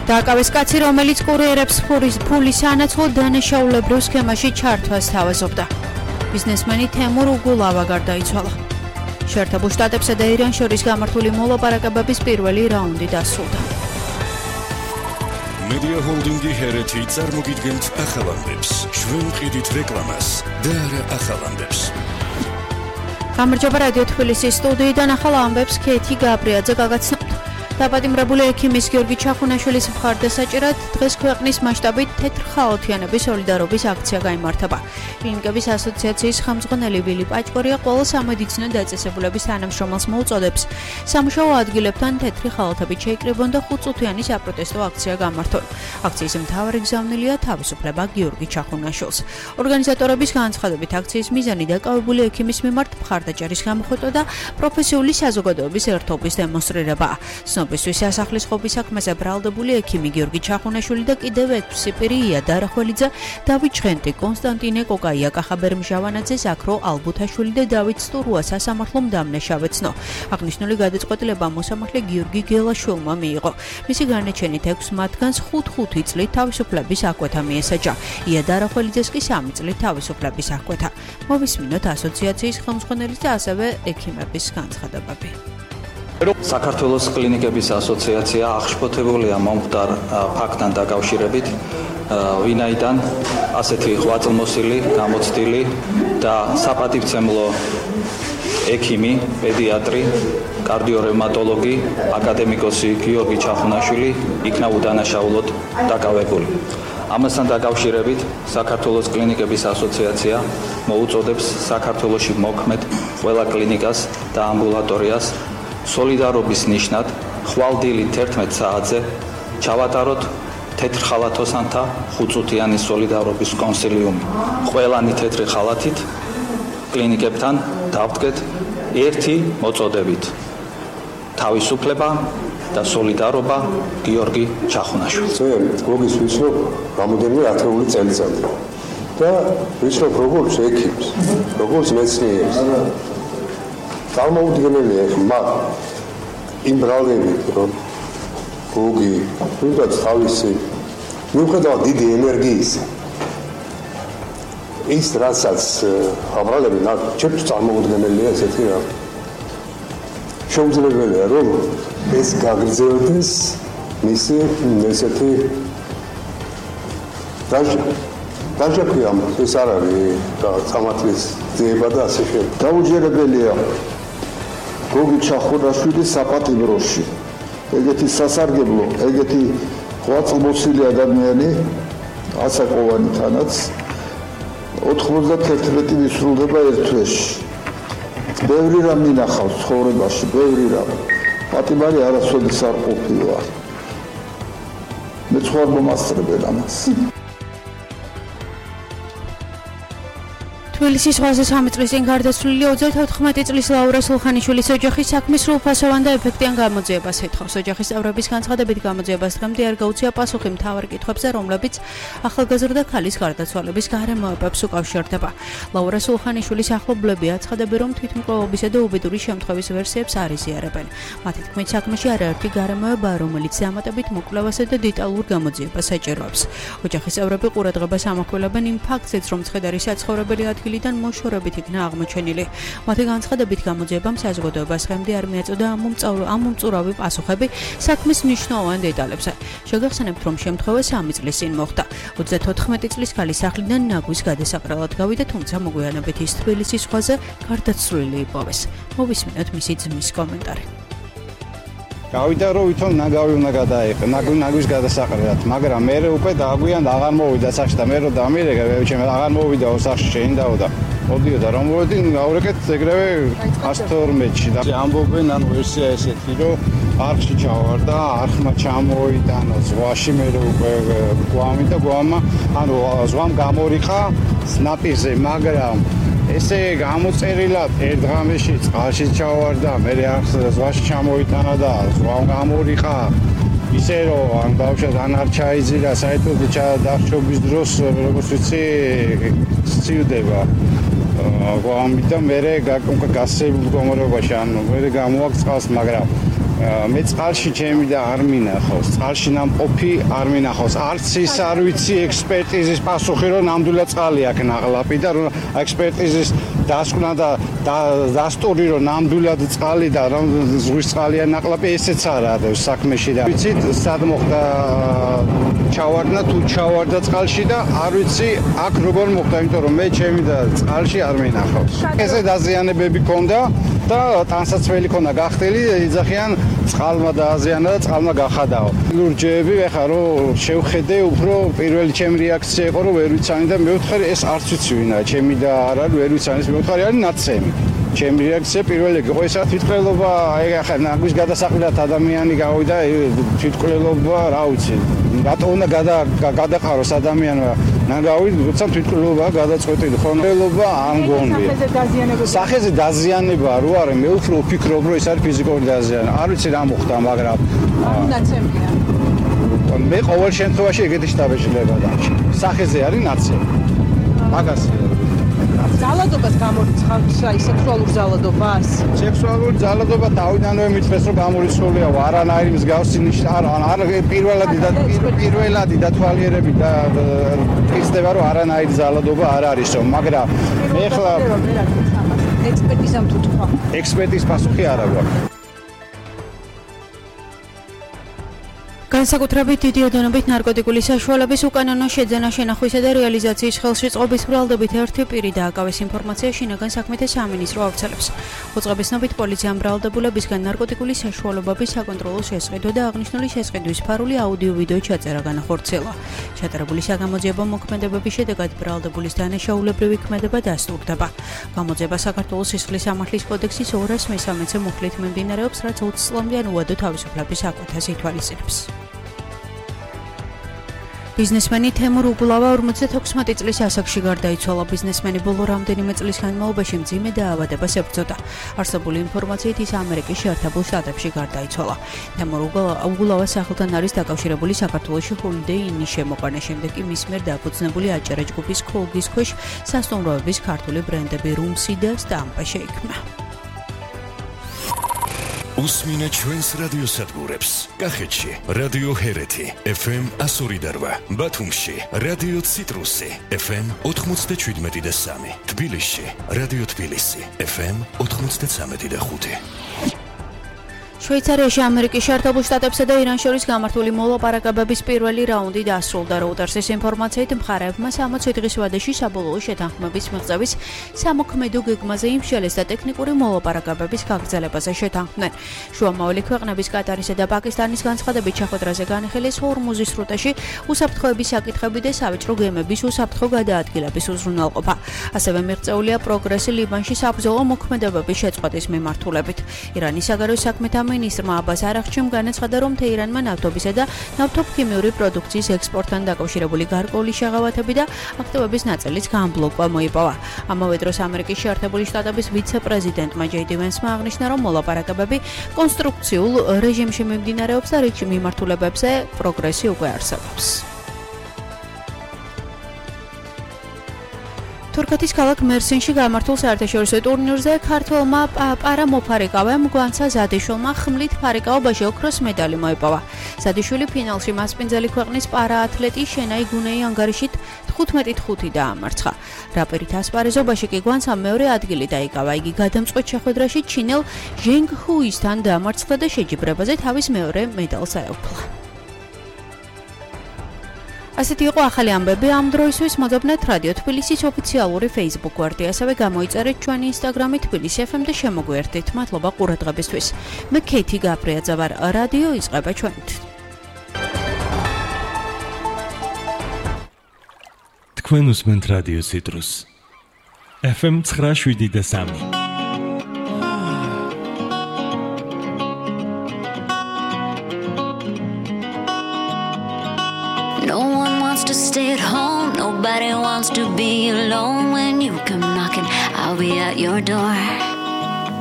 დააკავეს კაცი, რომელიც კურიერებს ფულის ანაცვლოდ დანაშაულებრივ სქემაში ჩართვას თავაზობდა. ბიზნესმენი თემურ უგულავა გარდაიცვალა. შეერთებულ შტატებსა და ირანს შორის გამართული მოლაპარაკებების პირველი რაუნდი დასრულდა. Media Holding-ი ჰერეთი წარმოგიდგენთ ახალ ამბებს. ჩვენ ვყიდით რეკლამას და არა ახალ ამბებს. გამარჯობა რადიო თბილისის სტუდიიდან ახალ ამბებს ქეთი გაბრიაძე გაგაცნობთ. დაპატიმრებული ექიმის გიორგი ჩახუნაშვილის მხარდასაჭერად დღეს ქვეყნის მასშტაბით თეთრხალათიანების სოლიდარობის აქცია გაიმართება. კლინიკების ასოციაციის ხელმძღვანელი ვილი პაჭკორია ყველა სამედიცინო დაწესებულების თანამშრომელს მოუწოდებს სამუშაო ადგილებთან თეთრი ხალათებით შეიკრიბონ და 5 წუთიანი საპროტესტო აქცია გამართონ. აქციის მთავარი გზავნილია თავისუფლება გიორგი ჩახუნაშვილს. ორგანიზატორების განცხადებით აქციის მიზანი დაკავებული ექიმის მიმართ მხარდაჭერის გამოხატვა და პროფესიული საზოგადოების ერთობის დემონსტრირებაა. ცნობისთვის სასახლის ხობის საქმეზე ბრალდებული ექიმი გიორგი ჩახუნაშვილი და კიდევ 6 პირი იადა არახველიძე, დავით ჭღენტი, კონსტანტინე კოკაია, კახაბერ მჟავანაძე, ზაქრო ალბუთაშვილი და დავით სტურუა სასამართლომ დამნაშავეცნო. აღნიშნული გადაწყვეტილება მოსამართლე გიორგი გელაშვილმა მიიღო. მისი განაჩენით 6 მათგანს 5 წლით თავისუფლების აღკვეთა მიესაჯა. იადა არახველიძეს კი 3 წლით თავისუფლების აღკვეთა. მოვისმინოთ ასოციაციის ხელმძღვანელის და ასევე ექიმების განცხადებები. საქართველოს კლინიკების ასოციაცია აღშფოთებულია მომხდარ ფაქტთან დაკავშირებით, ვინაიდან ასეთი ღვაწლმოსილი, გამოცდილი და საპატივცემლო ექიმი, პედიატრი, კარდიორევმატოლოგი, აკადემიკოსი გიორგი ჩახუნაშვილი იქნა უდანაშაულოდ დაკავებული. ამასთან დაკავშირებით საქართველოს კლინიკების ასოციაცია მოუწოდებს საქართველოში მოქმედ ყველა კლინიკას და ამბულატორიას სოლიდარობის ნიშნად ხვალდილით 11 საათზე ჩავატაროთ თეთრხალათოსანთა 5 წუთიანი სოლიდარობის კონსილიუმი. ყველანი თეთრი ხალათით კლინიკებთან დავდგეთ ერთი მოწოდებით: თავისუფლება და სოლიდარობა გიორგი ჩახუნაშვილს. გოგის ვიცნობ რამოდენიმე ათეული წელიწადი და ვიცნობ როგორც ექიმს, როგორც მეცნიერს. წარმოუდგენელია ხმა იმ ბრალდებით, რომ გოგი თუნდაც თავისი მიუხედავად დიდი ენერგიისა ის რასაც აბრალები ჩემთვის წარმოუდგენელია ესეთი რა. შეუძლებელია რომ ეს გაგრძელდეს მისი ესეთი დაჟეკვია ეს არ არის სამართლის ძიება და ასე შემდეგ. დაუჯერებელია გოგი ჩახუნაშვილის საპატიმროში. ეგეთი სასარგებლო, ეგეთი ღვაწლმოსილი ადამიანი ასაკოვანი თანაც 91 ვისრულდება ერთ თვეში. ბევრი რამ მინახავს ცხოვრებაში, ბევრი რამ. პატიმარი არასოდეს არ ყოფილა. მე სხვა მომასწრებენ ამას. თბილისის ზღვაზე 3 წლის წინ გარდაცვლილი 34 წლის ლაურა სულხანიშვილის ოჯახის საქმის სრულფასოვან და ეფექტიან გამოძიებას ეთხოვს. ოჯახის წევრების განცხადებით გამოძიებას დღემდე არ გაუწია პასუხი მთავარ კითხვებზე, რომლებიც ახალგაზრდა ქალის გარდაცვალების გარემოებებს უკავშირდება. ლაურა სულხანიშვილის ახლობლები აცხადებენ, რომ თვითმკვლელობისა და უბედური შემთხვევის ვერსიებს არ იზიარებენ. მათი თქმით, საქმეში არაერთი გარემოებაა, რომელიც დამატებით მოკვლევასა და დეტალურ გამოძიებას საჭიროებს. ოჯახის წევრები ყურადღებას ამახვილებენ იმ ფაქტზეც, რომ ცხედარი საცხოვრებელი ადგილიდან მოშორებით იქნა აღმოჩენილი. მათი განცხადებით გამოძიებამ საზოგადოებას დღემდე არ მიაწოდა ამ მომწურავი პასუხები საქმის მნიშვნელოვან დეტალებზე. შეგახსენებთ, რომ შემთხვევა 3 წლის წინ მოხდა. 34 წლის ქალის სახლიდან ნაგვის გადასაყრელად გავიდა, თუმცა მოგვიანებით ის თბილისის ზღვაზე გარდაცვლილი იპოვეს. მოვისმინოთ მისი ძმის კომენტარი. გავიდა რომ ვითომ ნაგავი უნდა გადაიყო, ნაგვის გადასაყრელად, მაგრამ მე უკვე დააგვიან და აღარ მოვიდა სახში და მე რომ დამირეკე, ჩემ აღარ მოვიდა სახში შეინდაო და მოდიოდა რომ მოვედი გავრეკეთ ეგრევე 112-ში და ამბობენ ან ვერსია ესეთი რომ არხში ჩავარდა, არხმა ჩამოვიტანა ზღვაში, მე უკვე გვამი და გვამა ანუ ზღვამ გამორიყა ნაპირზე, მაგრამ ესე გამოწერილად ერთ ღამეში წყალში ჩავარდა, მე არხს ზღვაში ჩამოვიტანა და ზღვამ გამორიყა. ისე რომ ამ ბავშვად ან არ ჩაიძირა საერთოდ დახშობის დროს, როგორც ვიცი, სცივდება. ამიტომ მე გასწრებულ მდგომარეობაში, ანუ მე გამოვაკ წყალს, მაგრამ მე წყალში ჩემი და არ მინახავს, წყალში ნამყოფი არ მინახავს. არც ის არ ვიცი ექსპერტიზის პასუხი, რომ ნამდვილად წყალი აქვს ნაღლაპი და რომ ექსპერტიზის დასკვნა და დასტური რომ ნამდვილად წყალი და რომ ზღვის წყალია ნაღლაპი, ესეც არ არის საქმეში და ვიცით სად მოხდა ჩავარდნა თუ ჩავარდა წყალში და არ ვიცი აქ როგორ მოხდა, იმიტომ რომ მე ჩემი და წყალში არ მინახავს. ესე დაზიანებები ქონდა და ტანსაცმელი ქონდა გახდელი, იძახიან წყალმა დააზიანა და წყალმა გახადაო. ლურჯეები ეხა რომ შევხედე, უფრო პირველი ჩემი რეაქცია იყო რომ ვერ ვიცანი და მეუთხარი ეს არც ვიცი ვინაა, ჩემი და არ არის ვერ ვიცანი, მეუთხარი არის ნაცემი. ჩემი რეაქცია პირველი იყო ესა თვითმკვლელობა, აი ახლა ნაგვის გადასაყრად ადამიანი გავიდა თვითმკვლელობა, რა ვიცი. რატო უნდა გადაყაროს ადამიანმა ნაგავი, როცა თვითმკვლელობა გადაწყვეტილი ხონელობა არ მგონია. სახეზე დაზიანება რო არის, მე უფრო ვფიქრობ რომ ეს არის ფიზიკური დაზიანება. არ ვიცი რა მოხდა, მაგრამ ნაცემია. მე ყოველ შემთხვევაში ეგეთი შტაბეშლება დამჭი. სახეზე არის ნაცემი. მაგასია. ზალადობას გამორიცხავს, აი სექსუალურ ზალადობას. სექსუალური ზალადობა თავიდანვე მithres რომ გამორიცხულია, არანაირი მსგავსი ნიშნა არ პირველადი დათვალიერებით და ფიქრდება რომ არანაირი ზალადობა არ არისო, მაგრამ მე ხლა ექსპერტიზამ თუ თქვა. ექსპერტის პასუხი არ აქვს. განსაკუთრებით დიდი ოდენობით ნარკოტიკული საშუალების უკანონო შეძენა, შენახვისა და რეალიზაციის ხელში წყობის ბრალდებით ერთი პირი დააკავეს. ინფორმაცია შინაგან საქმეთა სამინისტრო ავრცელებს. უწყებისნობით პოლიციამ ბრალდებულებისგან ნარკოტიკული საშუალებების საკონტროლო შესყიდვა და აღნიშნული შესყიდვის ფარული აუდიო-ვიდეო ჩაწერა განახორციელა. ჩატარებული საგამოძიებო მოქმედებების შედეგად ბრალდებულის დანაშაულებრივი ქმედება დასტურდება. გამოძიება საქართველოს სისხლის სამართლის კოდექსის 213-ე მუხლით მიმდინარეობს, რაც 20 წლამდე უადო თავისუფლების აკვეთას ითვალისწინებს. ბიზნესმენი თემურ უგულავა 56 წლის ასაკში გარდაიცვალა. ბიზნესმენი ბოლო რამდენიმე წლის განმავლობაში მძიმე დაავადებას ებრძოდა. არსებული ინფორმაციით ის ამერიკის შეერთებულ შტატებში გარდაიცვალა. თემურ უგულავას სახელთან არის დაკავშირებული საქართველოში ჰოლიდეი ინის შემოყვანა, შემდეგ კი მის მიერ დაფუძნებული აჭარა ჯგუფის ქოლგის ქვეშ სასტუმროების ქართული ბრენდები რუმსი და სტამპა შეიქმნა. უსმინე ჩვენს რადიოსადგურებს. კახეთში რადიო ჰერეთი FM 102.8, ბათუმში რადიო ციტრუსი FM 97.3, თბილისში რადიო თბილისი FM 93.5. შვეიცარიაში ამერიკის შეერთებულ შტატებსა და ირანს შორის გამართული მოლაპარაკებების პირველი რაუნდი დასრულდა. Reuters-ის ინფორმაციით მხარეებმა 60 დღის ვადაში საბოლოო შეთანხმების მიღწევის სამოქმედო გეგმაზე იმშელეს და ტექნიკური მოლაპარაკებების გაგრძელებაზე შეთანხმდნენ. შუამავალი ქვეყნების კატარისა და პაკისტანის განცხადებით შეხვედრაზე განიხილეს ჰორმუზის სრუტეში უსაფრთხოების საკითხები და სავაჭრო გემების უსაფრთხო გადაადგილების უზრუნველყოფა. ასევე მიღწეულია პროგრესი ლიბანში საბრძოლო მოქმედებების შეწყვეტის მიმართულებით. ირანის საგარეო საქმეთა მინისტრმა აბას არაღჩიმ განაცხადა, რომ თეირანმა ნავთობისა და ნავთობქიმიური პროდუქციის ექსპორტთან დაკავშირებული გარკვეული შეღავათები და აქტივების ნაწილის განბლოკვა მოიპოვა. ამავე დროს ამერიკის შეერთებული შტატების ვიცე-პრეზიდენტმა ჯეი დი ვენსმა აღნიშნა, რომ მოლაპარაკებები კონსტრუქციულ რეჟიმში მიმდინარეობს და რიგ მიმართულებებზე პროგრესი უკვე არსებობს. თურქეთის ქალაქ მერსინში გამართულ საერთაშორისო ტურნირზე ქართველმა პარამოფარიკავემ გვანცა ზადიშვილმა ხმლით ფარიკაობაში ოქროს медаლი მოიპოვა. ზადიშვილი ფინალში მასპინძელი ქვეყნის პარაათლეტი შენაი გუნეი ანგარიშით 15-5 დაამარცხა. რაპერით ასპარეზობაში კი გვანცა მეორე ადგილი დაიკავა. იგი გადამწყვეტ შეხვედრაში ჩინელ ჟენგ ჰუისთან დაამარცხა და შეჯიბრებაზე თავის მეორე медаლს აეუფლა. ასეთი იყო ახალი ამბები ამ დროისთვის. მოგებნეთ რადიო თბილისის ოფიციალური Facebook გვერდი, ასევე გამოიწერეთ ჩვენი Instagram-ი თბილისი FM და შემოგვიერთდით. მადლობა ყურადღებისთვის. მე ქეთი გაბრიაძე ვარ. რადიო იწყება ჩვენით. თქვენ უსმენთ რადიო ციტრუს. FM 97.3. No one wants to stay at home. Nobody wants to be alone. When you come knocking, I'll be at your door.